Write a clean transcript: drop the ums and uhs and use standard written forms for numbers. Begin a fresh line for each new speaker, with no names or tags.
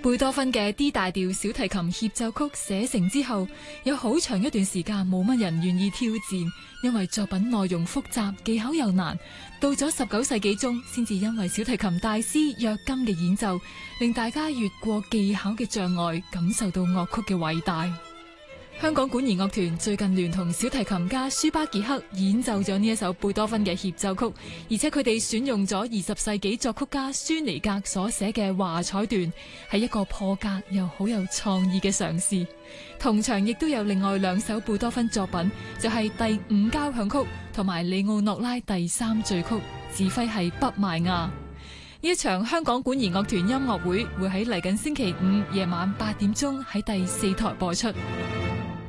貝多芬嘅 D 大調小提琴協奏曲寫成之後，有好長一段時間冇乜人願意挑戰，因為作品內容複雜，技巧又難。到咗19世紀中，先至因為小提琴大師約金嘅演奏，令大家越過技巧嘅障礙，感受到樂曲嘅偉大。香港管弦樂團最近聯同小提琴家舒巴傑克演奏咗呢一首貝多芬嘅協奏曲，而且佢哋選用咗20世紀作曲家舒尼格所寫嘅華彩段，係一個破格又好有創意嘅嘗試。同場亦都有另外2首貝多芬作品，就係第5交響曲同埋里奧諾拉第3序曲，指揮係畢邁亞。呢一場香港管弦樂團音樂會會喺嚟緊星期5夜晚8點鐘喺第4台播出。